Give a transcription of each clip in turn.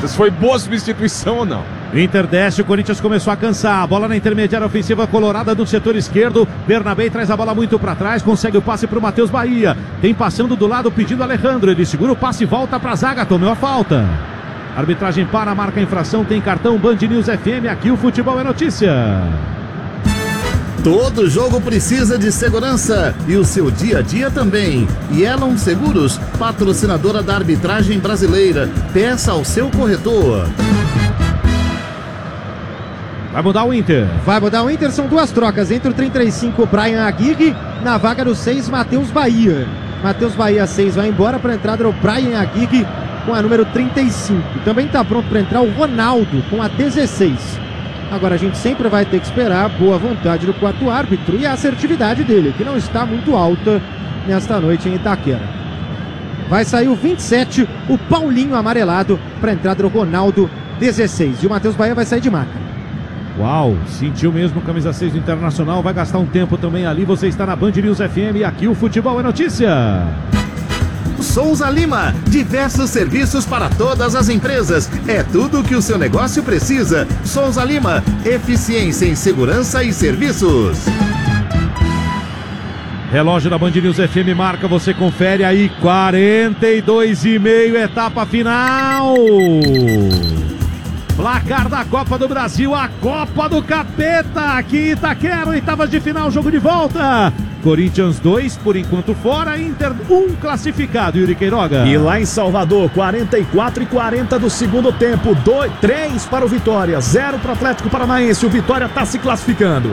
se foi boa substituição ou não. Inter desce, o Corinthians começou a cansar. A bola na intermediária ofensiva colorada do setor esquerdo. Bernabé traz a bola muito para trás, consegue o passe para o Matheus Bahia. Tem passando do lado pedindo Alejandro. Ele segura o passe e volta para a zaga, tomou a falta. Arbitragem para, marca a infração, tem cartão Band News FM, aqui o futebol é notícia. Todo jogo precisa de segurança e o seu dia a dia também. Yellow Seguros, patrocinadora da arbitragem brasileira. Peça ao seu corretor. Vai mudar o Inter. Vai mudar o Inter, são duas trocas. Entre o 35, Brian Aguirre, na vaga do 6, Matheus Bahia. Matheus Bahia, 6, vai embora para a entrada do Brian Aguirre com a número 35. Também está pronto para entrar o Ronaldo com a 16. Agora a gente sempre vai ter que esperar a boa vontade do quarto árbitro e a assertividade dele, que não está muito alta nesta noite em Itaquera. Vai sair o 27, o Paulinho amarelado para a entrada do Ronaldo, 16. E o Matheus Bahia vai sair de marca. Uau, sentiu mesmo camisa 6 do Internacional, vai gastar um tempo também ali. Você está na Band News FM e aqui o futebol é notícia. Souza Lima, diversos serviços para todas as empresas. É tudo o que o seu negócio precisa. Souza Lima, eficiência em segurança e serviços. Relógio da Band News FM marca, você confere aí, 42,5, etapa final. Placar da Copa do Brasil, a Copa do Capeta, aqui em Itaquera, oitavas de final, jogo de volta. Corinthians 2, por enquanto fora, Inter 1 classificado, Yuri Queiroga. E lá em Salvador, 44:40 do segundo tempo, 3 para o Vitória, 0 para o Atlético Paranaense, o Vitória está se classificando.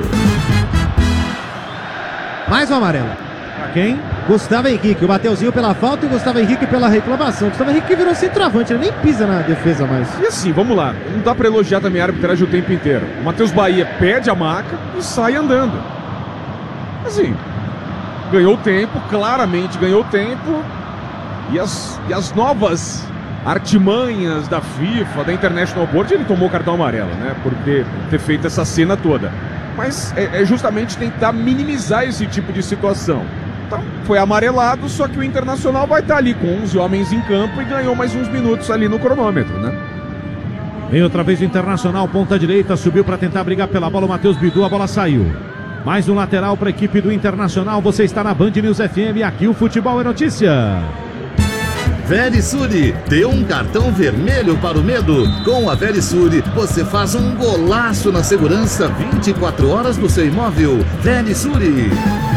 Mais um amarelo. Pra quem? Gustavo Henrique, o Mateuzinho pela falta e o Gustavo Henrique pela reclamação. Gustavo Henrique virou centroavante, ele nem pisa na defesa mais. E assim, vamos lá, não dá pra elogiar também a arbitragem o tempo inteiro. O Matheus Bahia perde a maca e sai andando. Assim, ganhou tempo, claramente ganhou tempo. E as novas artimanhas da FIFA, da International Board, ele tomou cartão amarelo, né? Por ter feito essa cena toda. Mas é justamente tentar minimizar esse tipo de situação. Então, foi amarelado, só que o Internacional vai estar ali com 11 homens em campo e ganhou mais uns minutos ali no cronômetro, né? Vem outra vez o Internacional, ponta direita, subiu para tentar brigar pela bola, o Matheus Bidu, a bola saiu. Mais um lateral para a equipe do Internacional, você está na Band News FM, aqui o futebol é notícia. Verisure, dê um cartão vermelho para o medo. Com a Verisure, você faz um golaço na segurança 24 horas do seu imóvel. Verisure.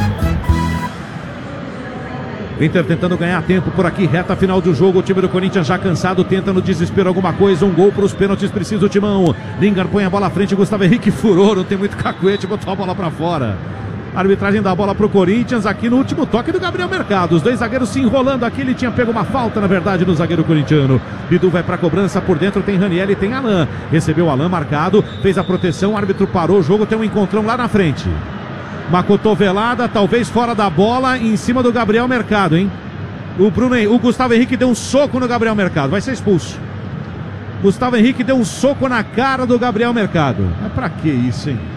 Inter tentando ganhar tempo por aqui, reta final do jogo, o time do Corinthians já cansado, tenta no desespero alguma coisa, um gol para os pênaltis, precisa o Timão. Lingard põe a bola à frente, Gustavo Henrique furou, não tem muito cacuete, botou a bola para fora. A arbitragem dá a bola para o Corinthians aqui no último toque do Gabriel Mercado. Os dois zagueiros se enrolando aqui. Ele tinha pego uma falta, na verdade, no zagueiro corintiano. Bidu vai para a cobrança. Por dentro tem Raniel e tem Alain. Recebeu o Alain marcado. Fez a proteção. O árbitro parou o jogo. Tem um encontrão lá na frente. Uma cotovelada, talvez fora da bola, em cima do Gabriel Mercado, hein? O Gustavo Henrique deu um soco no Gabriel Mercado. Vai ser expulso. Gustavo Henrique deu um soco na cara do Gabriel Mercado. Mas pra que isso, hein?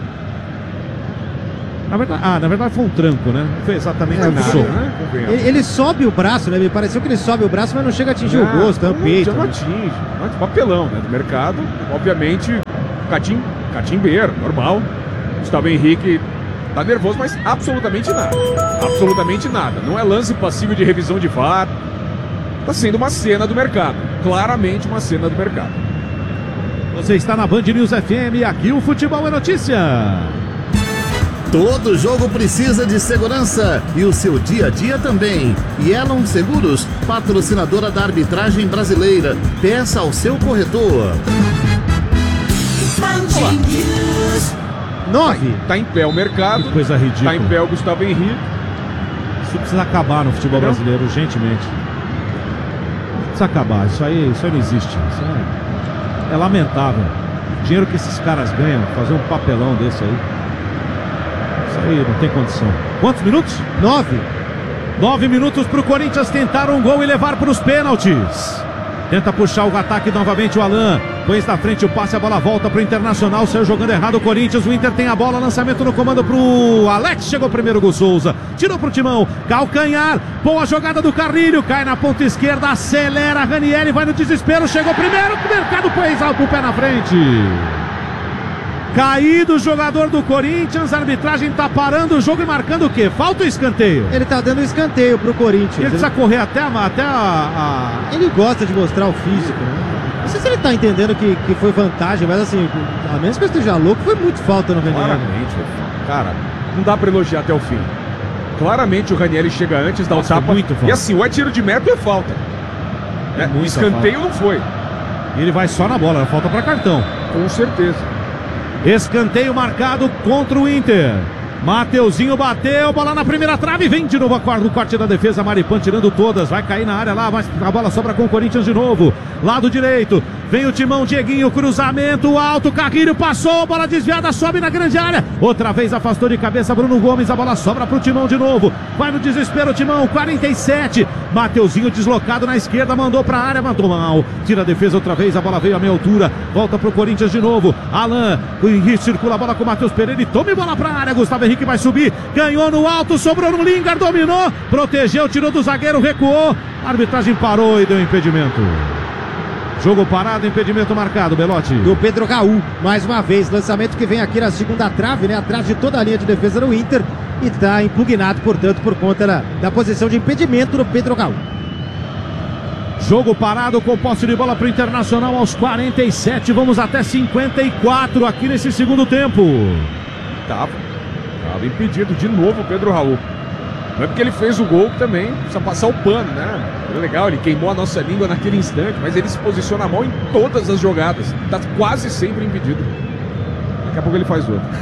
Na verdade foi um tranco, né? Não foi exatamente um soco. Né? Ele sobe o braço, né? Me pareceu que ele sobe o braço, mas não chega a atingir o rosto, o peito. Não atinge. Papelão, né? Do mercado, obviamente, catimbeiro, normal. Gustavo Henrique tá nervoso, mas absolutamente nada. Absolutamente nada. Não é lance passível de revisão de VAR. Tá sendo uma cena do mercado. Claramente uma cena do mercado. Você está na Band News FM, aqui o futebol é notícia. Todo jogo precisa de segurança e o seu dia a dia também. Yellow Seguros, patrocinadora da arbitragem brasileira. Peça ao seu corretor. 9. Tá em pé o mercado. Que coisa ridícula. Tá em pé o Gustavo Henrique. Isso precisa acabar no futebol brasileiro, urgentemente. Precisa acabar. Isso aí não existe. Isso é lamentável. O dinheiro que esses caras ganham, fazer um papelão desse aí. Isso aí não tem condição. Quantos minutos? 9. 9 minutos para o Corinthians tentar um gol e levar para os pênaltis. Tenta puxar o ataque novamente o Alan. Põe na frente o passe, a bola volta pro Internacional. Saiu jogando errado o Corinthians. O Inter tem a bola. Lançamento no comando pro Alex. Chegou primeiro o Souza. Tirou pro Timão. Calcanhar. Boa jogada do Carrilho. Cai na ponta esquerda. Acelera. Ranieri vai no desespero. Chegou primeiro. O Mercado pôs o pé na frente. Caído o jogador do Corinthians, a arbitragem tá parando o jogo e marcando o quê? Falta o escanteio. Ele tá dando escanteio pro Corinthians. Ele precisa correr até Ele gosta de mostrar o físico, né? Não sei se ele tá entendendo que foi vantagem, mas assim, a menos que eu esteja louco, foi muito falta no Ranieri. Claramente, cara, não dá pra elogiar até o fim. Claramente o Ranieri chega antes, dá o tapa. E assim, ou é tiro de meta ou é falta. O escanteio não foi. E ele vai só na bola, falta pra cartão. Com certeza. Escanteio marcado contra o Inter. Mateuzinho bateu, bola na primeira trave, vem de novo o corte da defesa, Maripan tirando todas, vai cair na área lá, mas a bola sobra com o Corinthians de novo, lado direito, vem o Timão, Dieguinho, cruzamento alto, Carrilho passou, bola desviada, sobe na grande área, outra vez afastou de cabeça Bruno Gomes, a bola sobra pro Timão de novo, vai no desespero o Timão, 47, Mateuzinho deslocado na esquerda, mandou pra área, mandou mal, tira a defesa outra vez, a bola veio a meia altura, volta pro Corinthians de novo, Alan, circula a bola com o Matheus Pereira e tome bola pra área, Gustavo Henrique vai subir, ganhou no alto, sobrou no Lingard, dominou, protegeu, tirou do zagueiro, recuou, a arbitragem parou e deu impedimento. Jogo parado, impedimento marcado, Belotti. Do Pedro Raul, mais uma vez, lançamento que vem aqui na segunda trave, né, atrás de toda a linha de defesa do Inter, e está impugnado, portanto, por conta da posição de impedimento do Pedro Raul. Jogo parado com posse de bola para o Internacional aos 47, vamos até 54 aqui nesse segundo tempo. Tava impedido de novo o Pedro Raul. Não é porque ele fez o gol que também precisa passar o pano, né? É legal, ele queimou a nossa língua naquele instante, mas ele se posiciona mal em todas as jogadas. Tá quase sempre impedido. Daqui a pouco ele faz outro.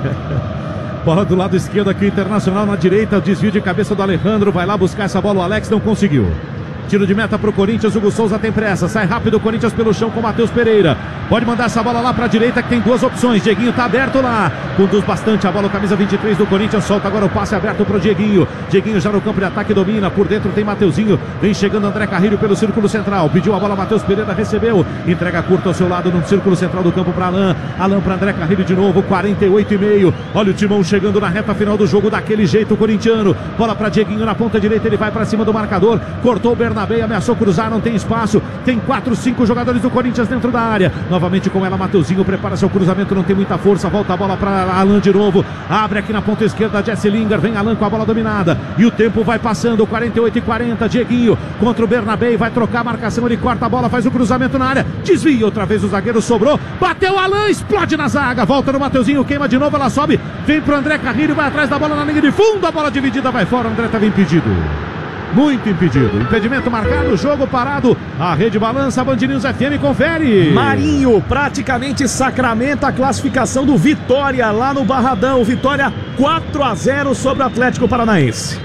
Bola do lado esquerdo aqui, Internacional na direita, desvio de cabeça do Alejandro, vai lá buscar essa bola, o Alex não conseguiu. Tiro de meta pro Corinthians, Hugo Souza tem pressa, sai rápido o Corinthians pelo chão com o Matheus Pereira. Pode mandar essa bola lá pra direita que tem duas opções, Dieguinho tá aberto lá, conduz bastante a bola, o camisa 23 do Corinthians, solta agora o passe aberto pro Dieguinho. Dieguinho já no campo de ataque, domina, por dentro tem Mateuzinho, vem chegando André Carrilho pelo círculo central, pediu a bola, Matheus Pereira recebeu, entrega curto ao seu lado no círculo central do campo pra Alan, Alan pra André Carrilho de novo, 48,5, olha o Timão chegando na reta final do jogo daquele jeito corintiano, bola pra Dieguinho na ponta direita, ele vai pra cima do marcador, cortou o Bernabé, ameaçou cruzar, não tem espaço, tem 4, 5 jogadores do Corinthians dentro da área, novamente com ela Mateuzinho, prepara seu cruzamento, não tem muita força, volta a bola para Alan de novo, abre aqui na ponta esquerda, Jesse Lingard, vem Alan com a bola dominada, e o tempo vai passando, 48,40, Dieguinho contra o Bernabé, vai trocar a marcação, ele corta a bola, faz o cruzamento na área, desvia outra vez o zagueiro, sobrou, bateu Alan, explode na zaga, volta no Mateuzinho, queima de novo, ela sobe, vem pro André Carrilho, vai atrás da bola na linha de fundo, a bola dividida vai fora, o André estava impedido. Muito impedido, impedimento marcado, jogo parado, a rede balança, Band News FM, confere. Marinho praticamente sacramenta a classificação do Vitória lá no Barradão, Vitória 4-0 sobre o Atlético Paranaense.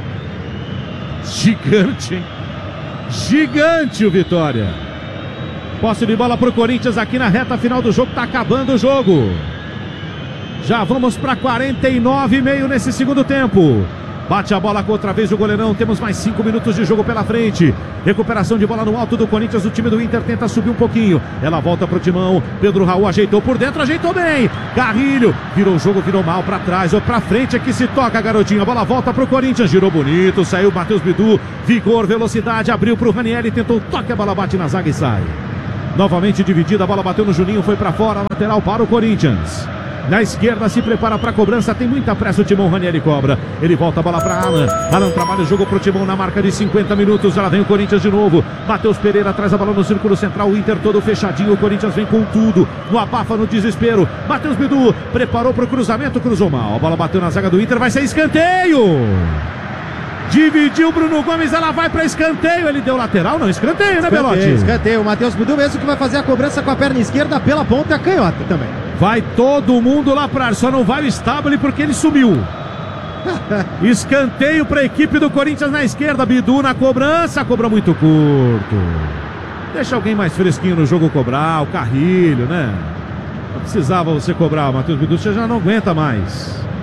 Gigante, hein? Gigante o Vitória. Posse de bola pro Corinthians aqui na reta final do jogo, tá acabando o jogo. Já vamos para 49,5 nesse segundo tempo. Bate a bola outra vez o goleirão, temos mais 5 minutos de jogo pela frente. Recuperação de bola no alto do Corinthians, o time do Inter tenta subir um pouquinho. Ela volta pro Timão, Pedro Raul ajeitou por dentro, ajeitou bem. Carrilho, virou o jogo, virou mal pra trás, ou pra frente é que se toca, garotinho. A bola volta pro Corinthians, girou bonito, saiu Matheus Bidu, vigor, velocidade, abriu pro Ranieri, tentou toque, a bola bate na zaga e sai. Novamente dividida, a bola bateu no Juninho, foi pra fora, lateral para o Corinthians. Na esquerda se prepara para a cobrança, tem muita pressa o Timão, Ranieri cobra, ele volta a bola para Alan, Alan trabalha o jogo pro Timão na marca de 50 minutos, ela vem o Corinthians de novo, Matheus Pereira traz a bola no círculo central, o Inter todo fechadinho, o Corinthians vem com tudo, no abafa, no desespero, Matheus Bidu preparou pro cruzamento, cruzou mal, a bola bateu na zaga do Inter, vai ser escanteio! Dividiu o Bruno Gomes, ela vai para escanteio, ele deu lateral, não, escanteio, né, Belotti? Escanteio, o Matheus Bidu mesmo que vai fazer a cobrança com a perna esquerda pela ponta canhota também. Vai todo mundo lá para só não vai o Stabile porque ele sumiu. Escanteio para a equipe do Corinthians na esquerda, Bidu na cobrança, cobra muito curto. Deixa alguém mais fresquinho no jogo cobrar, o Carrilho, né? Não precisava você cobrar, o Matheus Bidu, você já não aguenta mais.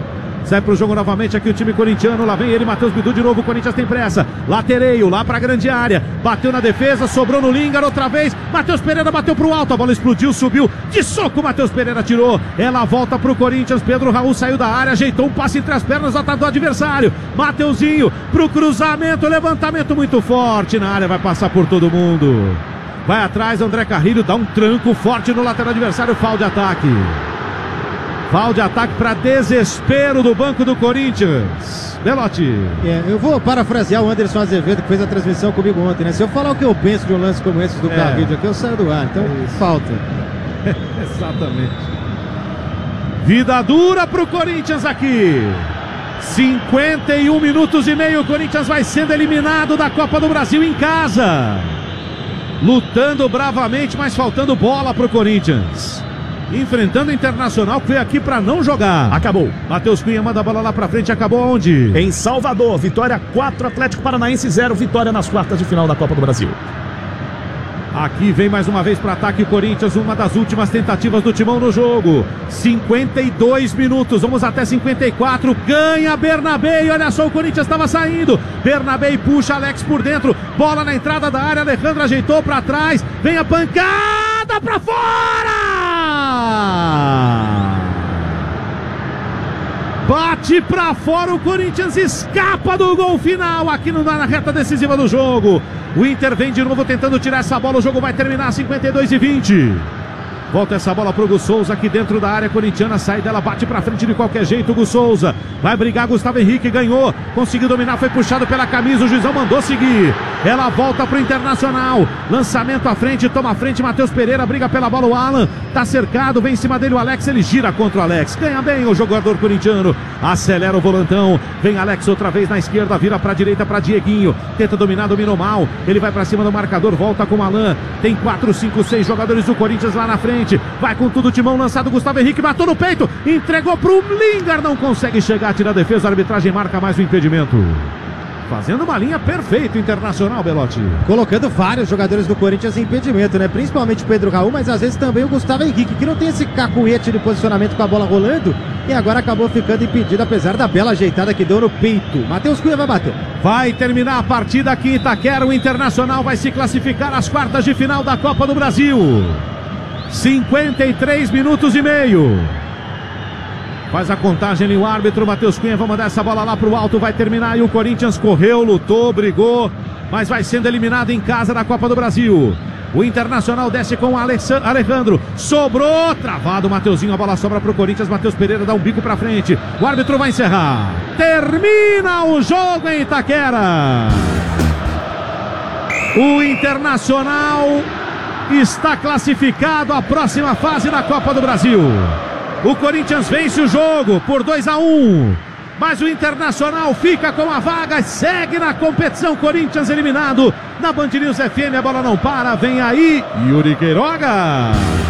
Sai pro jogo novamente aqui o time corintiano. Lá vem ele, Matheus Bidu de novo. O Corinthians tem pressa. Latereio, lá pra grande área. Bateu na defesa, sobrou no Lingard outra vez. Matheus Pereira bateu pro alto. A bola explodiu, subiu. De soco, Matheus Pereira tirou. Ela volta pro Corinthians. Pedro Raul saiu da área, ajeitou um passe entre as pernas do adversário. Mateuzinho pro cruzamento. Levantamento muito forte na área. Vai passar por todo mundo. Vai atrás, André Carrilho dá um tranco forte no lateral adversário. Foul de ataque. Foul de ataque para desespero do banco do Corinthians. Belotti. Eu vou parafrasear o Anderson Azevedo, que fez a transmissão comigo ontem, né? Se eu falar o que eu penso de um lance como esse do Carrilho aqui, eu saio do ar. Então, falta. Exatamente. Vida dura pro Corinthians aqui. 51 minutos e meio. O Corinthians vai sendo eliminado da Copa do Brasil em casa. Lutando bravamente, mas faltando bola pro Corinthians. Enfrentando o Internacional, que veio aqui pra não jogar. Acabou. Matheus Cunha manda a bola lá pra frente. Acabou onde? Em Salvador. Vitória 4, Atlético Paranaense 0. Vitória nas quartas de final da Copa do Brasil. Aqui vem mais uma vez para ataque o Corinthians, uma das últimas tentativas do Timão no jogo. 52 minutos, vamos até 54. Ganha Bernabé, olha só, o Corinthians estava saindo. Bernabé puxa Alex por dentro, bola na entrada da área, Alejandro ajeitou para trás, vem a pancada para fora! Bate pra fora, o Corinthians escapa do gol final aqui na reta decisiva do jogo. O Inter vem de novo tentando tirar essa bola, o jogo vai terminar 52-20. Volta essa bola pro Gu Souza aqui dentro da área corintiana, sai dela, bate pra frente de qualquer jeito, o Gu Souza. Vai brigar, Gustavo Henrique ganhou, conseguiu dominar, foi puxado pela camisa, o juizão mandou seguir. Ela volta pro Internacional, lançamento à frente, toma à frente, Matheus Pereira, briga pela bola, o Alan tá cercado, vem em cima dele o Alex, ele gira contra o Alex, ganha bem o jogador corintiano, acelera o volantão, vem Alex outra vez na esquerda, vira pra direita pra Dieguinho, tenta dominar, dominou mal, ele vai pra cima do marcador, volta com o Alan, tem 4, 5, 6 jogadores do Corinthians lá na frente. Vai com tudo o Timão, lançado, Gustavo Henrique matou no peito, entregou pro Lingard, não consegue chegar, tira a defesa, a arbitragem marca mais um impedimento. Fazendo uma linha perfeita, Internacional, Belotti. Colocando vários jogadores do Corinthians em impedimento, né? Principalmente o Pedro Raul, mas às vezes também o Gustavo Henrique, que não tem esse cacuete de posicionamento com a bola rolando e agora acabou ficando impedido, apesar da bela ajeitada que deu no peito. Matheus Cunha vai bater. Vai terminar a partida aqui em Itaquera, o Internacional vai se classificar às quartas de final da Copa do Brasil. 53 minutos e meio. Faz a contagem ali o árbitro, Matheus Cunha, vai mandar essa bola lá pro alto, vai terminar e o Corinthians correu, lutou, brigou, mas vai sendo eliminado em casa da Copa do Brasil. O Internacional desce com o Alejandro, sobrou, travado o Mateuzinho, a bola sobra pro Corinthians, Matheus Pereira dá um bico pra frente, o árbitro vai encerrar. Termina o jogo em Itaquera. O Internacional está classificado à próxima fase da Copa do Brasil. O Corinthians vence o jogo por 2-1, mas o Internacional fica com a vaga, segue na competição. Corinthians eliminado na Band News FM, a bola não para, vem aí Yuri Queiroga.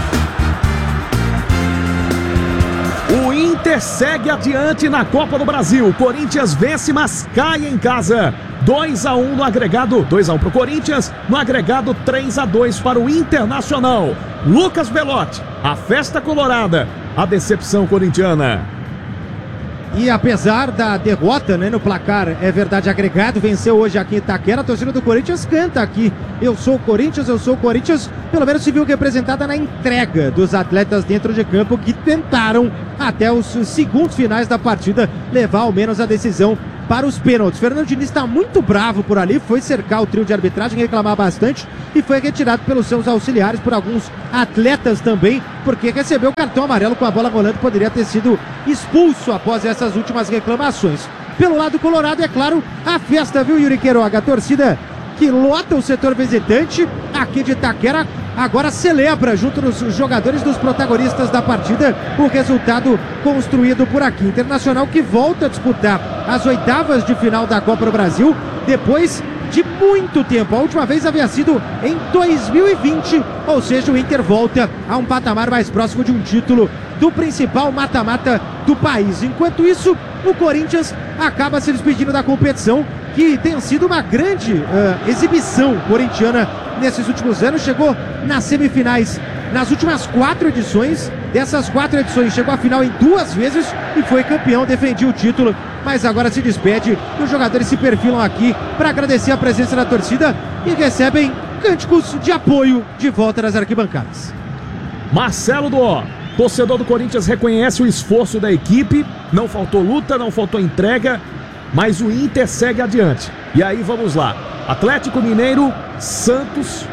O Inter segue adiante na Copa do Brasil. O Corinthians vence, mas cai em casa. 2-1 no agregado, 2-1 para o Corinthians, no agregado 3-2 para o Internacional. Lucas Belotti, a festa colorada, a decepção corintiana. E apesar da derrota, né, no placar, é verdade, agregado, venceu hoje aqui em Itaquera, a torcida do Corinthians canta aqui. Eu sou o Corinthians, pelo menos se viu representada na entrega dos atletas dentro de campo que tentaram até os segundos finais da partida levar ao menos a decisão para os pênaltis. Fernando Diniz está muito bravo por ali, foi cercar o trio de arbitragem, reclamar bastante e foi retirado pelos seus auxiliares, por alguns atletas também, porque recebeu cartão amarelo com a bola rolando, poderia ter sido expulso após essas últimas reclamações. Pelo lado colorado, é claro, a festa, viu, Yuri Queiroga? A torcida que lota o setor visitante aqui de Itaquera agora celebra junto dos jogadores, dos protagonistas da partida, o resultado construído por aqui. Internacional que volta a disputar as oitavas de final da Copa do Brasil depois de muito tempo. A última vez havia sido em 2020, ou seja, o Inter volta a um patamar mais próximo de um título do principal mata-mata do país. Enquanto isso, o Corinthians acaba se despedindo da competição, que tem sido uma grande exibição corintiana nesses últimos anos. Chegou nas semifinais nas últimas 4 edições Dessas 4 edições, chegou à final em 2 vezes e foi campeão, defendia o título, mas agora se despede e os jogadores se perfilam aqui para agradecer a presença da torcida e recebem cânticos de apoio de volta nas arquibancadas. Marcelo Dó, torcedor do Corinthians, reconhece o esforço da equipe, não faltou luta, não faltou entrega, mas o Inter segue adiante. E aí vamos lá, Atlético Mineiro, Santos.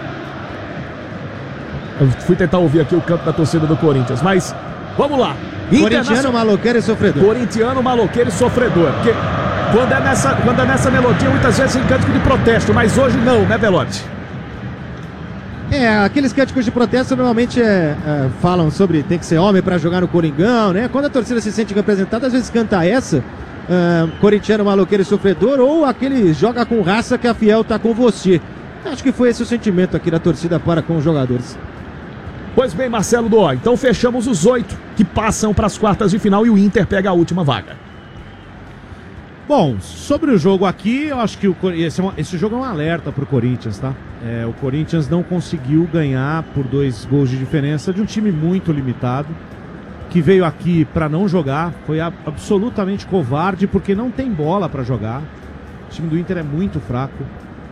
Eu fui tentar ouvir aqui o canto da torcida do Corinthians, mas vamos lá. Corintiano, maloqueiro e sofredor. Corintiano, maloqueiro e sofredor. Porque quando é nessa melodia, muitas vezes tem cântico de protesto, mas hoje não, né, Belotti? Aqueles cânticos de protesto normalmente falam sobre tem que ser homem para jogar no Coringão, né? Quando a torcida se sente representada, às vezes canta essa, corintiano, maloqueiro e sofredor, ou aquele joga com raça que a Fiel tá com você. Acho que foi esse o sentimento aqui da torcida para com os jogadores. Pois bem, Marcelo Dó, então fechamos os 8 que passam para as quartas de final e o Inter pega a última vaga. Bom, sobre o jogo aqui, eu acho que esse jogo é um alerta para o Corinthians, tá? O Corinthians não conseguiu ganhar por 2 gols de diferença de um time muito limitado, que veio aqui para não jogar, foi absolutamente covarde porque não tem bola para jogar. O time do Inter é muito fraco,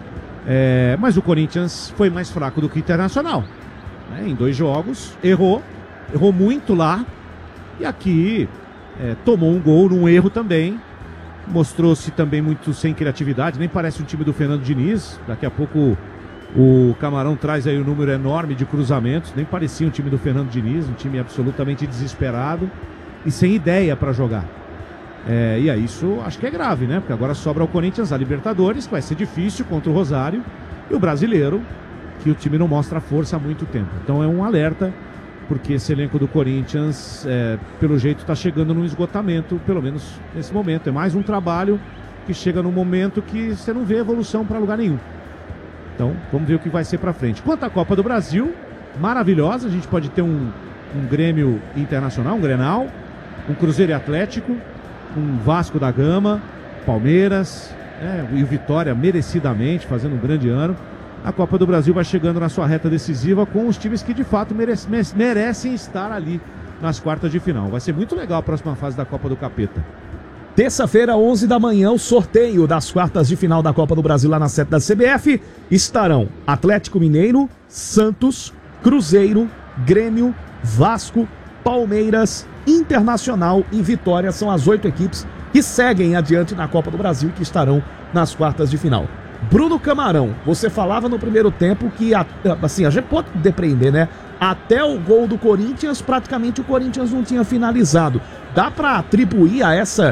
mas o Corinthians foi mais fraco do que o Internacional. Em 2 jogos, errou muito lá, e aqui tomou um gol num erro também, mostrou-se também muito sem criatividade, nem parece um time do Fernando Diniz. Daqui a pouco o Camarão traz aí um número enorme de cruzamentos, nem parecia um time do Fernando Diniz, um time absolutamente desesperado e sem ideia para jogar. E aí isso acho que é grave, né? Porque agora sobra ao Corinthians a Libertadores, que vai ser difícil contra o Rosário, e o Brasileiro, que o time não mostra força há muito tempo. Então é um alerta, porque esse elenco do Corinthians, pelo jeito, está chegando num esgotamento, pelo menos nesse momento. É mais um trabalho que chega num momento que você não vê evolução para lugar nenhum. Então, vamos ver o que vai ser para frente. Quanto à Copa do Brasil, maravilhosa. A gente pode ter um Grêmio Internacional, um Grenal, um Cruzeiro e Atlético, um Vasco da Gama, Palmeiras, e o Vitória merecidamente fazendo um grande ano. A Copa do Brasil vai chegando na sua reta decisiva com os times que de fato merecem estar ali nas quartas de final. Vai ser muito legal a próxima fase da Copa do Capeta. Terça-feira, 11 da manhã, o sorteio das quartas de final da Copa do Brasil lá na sede da CBF. Estarão Atlético Mineiro, Santos, Cruzeiro, Grêmio, Vasco, Palmeiras, Internacional e Vitória. São as 8 equipes que seguem adiante na Copa do Brasil e que estarão nas quartas de final. Bruno Camarão, você falava no primeiro tempo que, assim, a gente pode depreender, né? Até o gol do Corinthians, praticamente o Corinthians não tinha finalizado. Dá para atribuir a essa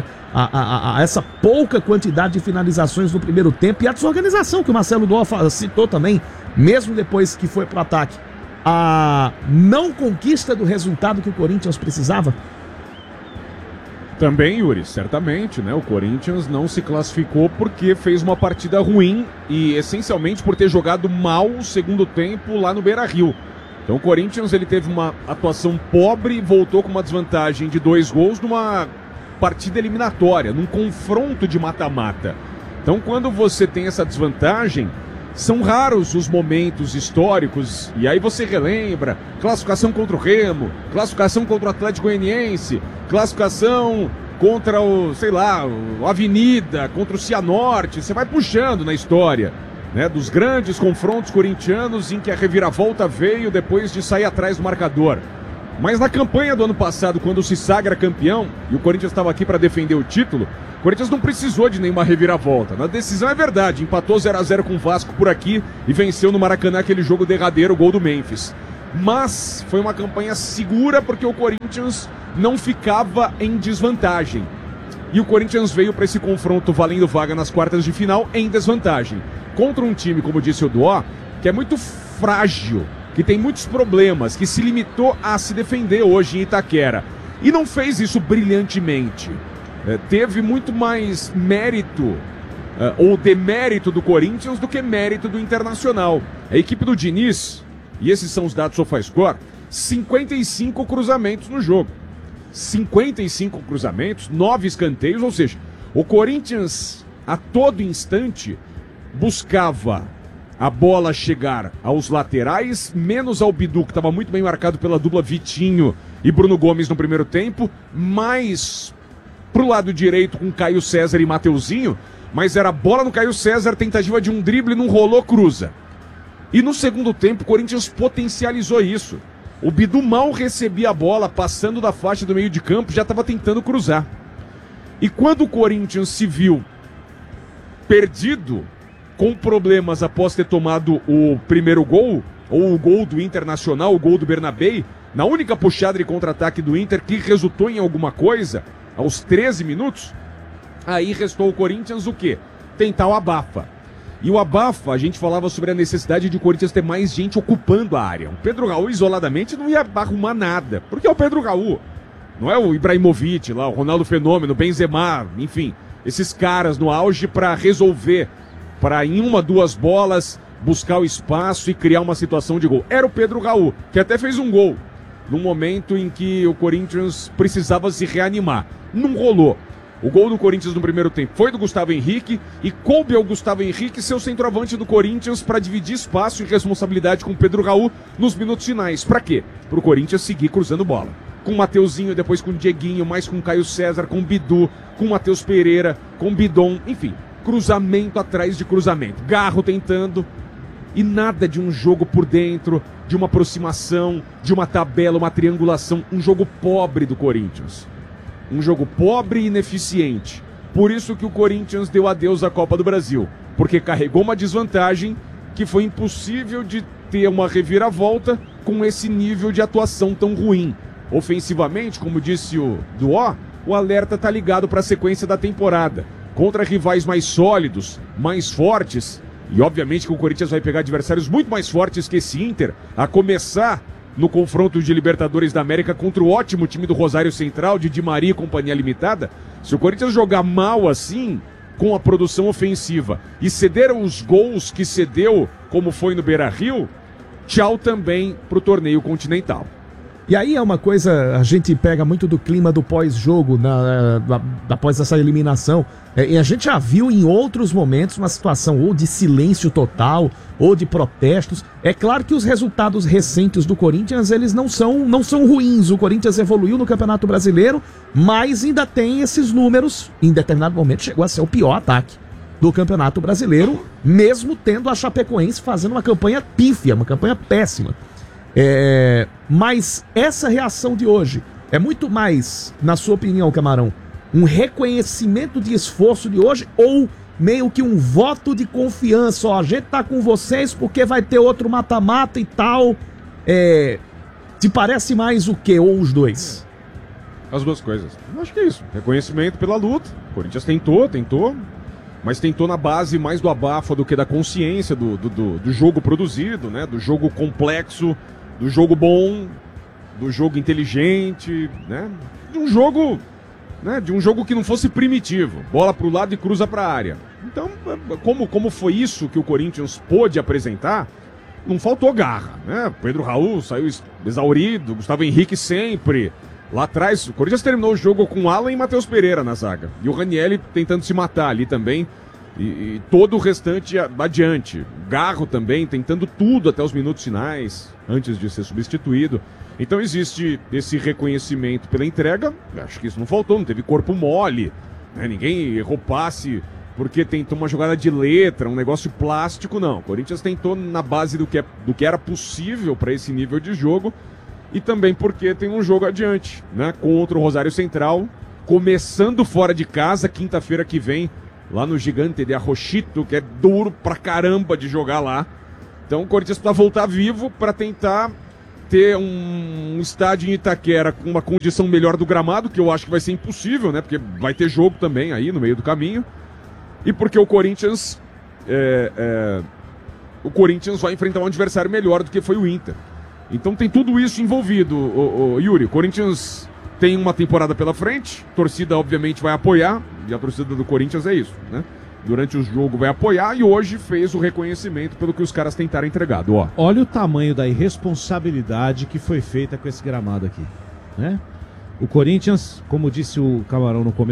pouca quantidade de finalizações no primeiro tempo e a desorganização que o Marcelo Dó citou também, mesmo depois que foi pro ataque, a não conquista do resultado que o Corinthians precisava? Também, Yuri, certamente, né? O Corinthians não se classificou porque fez uma partida ruim e essencialmente por ter jogado mal o segundo tempo lá no Beira-Rio. Então o Corinthians ele teve uma atuação pobre e voltou com uma desvantagem de 2 gols numa partida eliminatória, num confronto de mata-mata. Então quando você tem essa desvantagem, são raros os momentos históricos, e aí você relembra, classificação contra o Remo, classificação contra o Atlético Goianiense, classificação contra o Avenida, contra o Cianorte, você vai puxando na história, né, dos grandes confrontos corintianos em que a reviravolta veio depois de sair atrás do marcador. Mas na campanha do ano passado, quando se sagra campeão, e o Corinthians estava aqui para defender o título, o Corinthians não precisou de nenhuma reviravolta. Na decisão é verdade, empatou 0-0 com o Vasco por aqui e venceu no Maracanã aquele jogo derradeiro, o gol do Memphis. Mas foi uma campanha segura porque o Corinthians não ficava em desvantagem. E o Corinthians veio para esse confronto valendo vaga nas quartas de final em desvantagem. Contra um time, como disse o Dó, que é muito frágil, que tem muitos problemas, que se limitou a se defender hoje em Itaquera. E não fez isso brilhantemente. Teve muito mais mérito ou demérito do Corinthians do que mérito do Internacional. A equipe do Diniz, e esses são os dados do SofaScore, 55 cruzamentos no jogo. 55 cruzamentos, 9 escanteios, ou seja, o Corinthians a todo instante buscava a bola chegar aos laterais, menos ao Bidu, que estava muito bem marcado pela dupla Vitinho e Bruno Gomes no primeiro tempo, mais pro lado direito com Caio César e Mateuzinho, mas era bola no Caio César, tentativa de um drible, não rolou, cruza. E no segundo tempo, o Corinthians potencializou isso. O Bidu mal recebia a bola, passando da faixa do meio de campo, já estava tentando cruzar. E quando o Corinthians se viu perdido, com problemas após ter tomado o primeiro gol, ou o gol do Internacional, o gol do Bernabéi, na única puxada de contra-ataque do Inter que resultou em alguma coisa, aos 13 minutos, aí restou o Corinthians o quê? Tentar o abafa. E o abafa, a gente falava sobre a necessidade de o Corinthians ter mais gente ocupando a área. O Pedro Raul isoladamente não ia arrumar nada, porque é o Pedro Raul, não é o Ibrahimovic lá, o Ronaldo Fenômeno, o Benzema, enfim, esses caras no auge para resolver, para em uma, duas bolas buscar o espaço e criar uma situação de gol. Era o Pedro Raul, que até fez um gol no momento em que o Corinthians precisava se reanimar. Não rolou. O gol do Corinthians no primeiro tempo foi do Gustavo Henrique e coube ao Gustavo Henrique ser o centroavante do Corinthians para dividir espaço e responsabilidade com o Pedro Raul nos minutos finais. Para quê? Para o Corinthians seguir cruzando bola. Com o Mateuzinho, depois com o Dieguinho, mais com o Caio César, com o Bidu, com o Matheus Pereira, com o Bidon, enfim, cruzamento atrás de cruzamento. Garro tentando e nada de um jogo por dentro, de uma aproximação, de uma tabela, uma triangulação, um jogo pobre do Corinthians. Um jogo pobre e ineficiente. Por isso que o Corinthians deu adeus à Copa do Brasil. Porque carregou uma desvantagem que foi impossível de ter uma reviravolta com esse nível de atuação tão ruim. Ofensivamente, como disse o Duó, o alerta tá ligado para a sequência da temporada. Contra rivais mais sólidos, mais fortes. E obviamente que o Corinthians vai pegar adversários muito mais fortes que esse Inter, a começar no confronto de Libertadores da América contra o ótimo time do Rosário Central, de Di Maria e Companhia Limitada. Se o Corinthians jogar mal assim, com a produção ofensiva, e ceder os gols que cedeu, como foi no Beira-Rio, tchau também pro torneio continental. E aí é uma coisa, a gente pega muito do clima do pós-jogo, após essa eliminação. E a gente já viu em outros momentos uma situação ou de silêncio total, ou de protestos. É claro que os resultados recentes do Corinthians, eles não são ruins. O Corinthians evoluiu no Campeonato Brasileiro, mas ainda tem esses números. Em determinado momento chegou a ser o pior ataque do Campeonato Brasileiro, mesmo tendo a Chapecoense fazendo uma campanha pífia, uma campanha péssima. Mas essa reação de hoje é muito mais, na sua opinião, Camarão, um reconhecimento de esforço de hoje ou meio que um voto de confiança? Ó, a gente tá com vocês porque vai ter outro mata-mata e tal. Te parece mais o quê? Ou os dois? As duas coisas. Eu acho que é isso. Reconhecimento pela luta. O Corinthians tentou, mas tentou na base mais do abafa do que da consciência do jogo produzido, né? Do jogo complexo, do jogo bom, do jogo inteligente, né? De um jogo que não fosse primitivo. Bola pro lado e cruza pra área. Então, como foi isso que o Corinthians pôde apresentar, não faltou garra, né? Pedro Raul saiu exaurido, Gustavo Henrique sempre. Lá atrás, o Corinthians terminou o jogo com Alan e Matheus Pereira na zaga. E o Ranieri tentando se matar ali também. E todo o restante adiante. Garro também, tentando tudo até os minutos finais, antes de ser substituído. Então existe esse reconhecimento pela entrega. Acho que isso não faltou, não teve corpo mole, né? Ninguém errou passe porque tentou uma jogada de letra, um negócio plástico, não. O Corinthians tentou na base do que era possível para esse nível de jogo. E também porque tem um jogo adiante, né? Contra o Rosário Central, começando fora de casa, quinta-feira que vem, lá no Gigante de Arrochito, que é duro pra caramba de jogar lá. Então o Corinthians precisa voltar vivo para tentar ter um estádio em Itaquera com uma condição melhor do gramado, que eu acho que vai ser impossível, né? Porque vai ter jogo também aí no meio do caminho. E porque o Corinthians vai enfrentar um adversário melhor do que foi o Inter. Então tem tudo isso envolvido, Yuri. O Corinthians tem uma temporada pela frente, a torcida obviamente vai apoiar, e a torcida do Corinthians é isso, né? Durante o jogo vai apoiar e hoje fez o reconhecimento pelo que os caras tentaram entregar. Ó. Olha o tamanho da irresponsabilidade que foi feita com esse gramado aqui, né? O Corinthians, como disse o Camarão no começo,